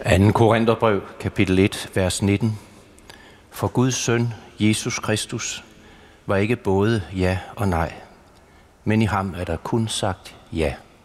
2. Korintherbrev, kapitel 1, vers 19. For Guds søn, Jesus Kristus, var ikke både ja og nej, men i ham er der kun sagt ja.